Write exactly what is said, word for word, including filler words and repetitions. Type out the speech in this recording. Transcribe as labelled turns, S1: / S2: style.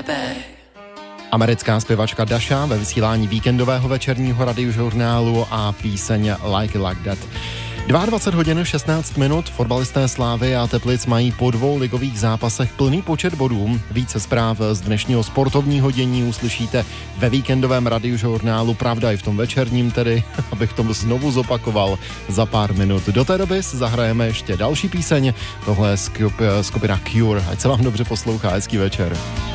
S1: Americká zpěvačka Dasha ve vysílání víkendového večerního radiožurnálu a píseň Like It Like That. dvacet dva hodin šestnáct minut, fotbalisté Slávy a Teplic mají po dvou ligových zápasech plný počet bodů. Více zpráv z dnešního sportovního dění uslyšíte ve víkendovém radiožurnálu, pravda i v tom večerním tedy, abych to znovu zopakoval za pár minut. Do té doby zahrajeme ještě další píseň, tohle je skupina Cure, ať se vám dobře poslouchá, hezký večer.